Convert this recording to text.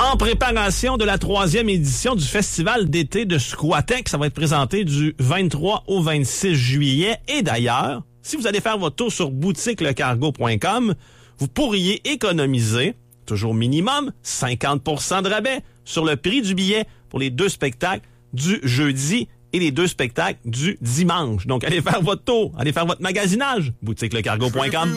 En préparation de la 3e édition du Festival d'été de Squatex, ça va être présenté du 23 au 26 juillet. Et d'ailleurs, si vous allez faire votre tour sur boutiquelecargo.com, vous pourriez économiser, toujours minimum, 50% de rabais sur le prix du billet pour les 2 spectacles du jeudi et les 2 spectacles du dimanche. Donc, allez faire votre tour, allez faire votre magasinage, boutiquelecargo.com.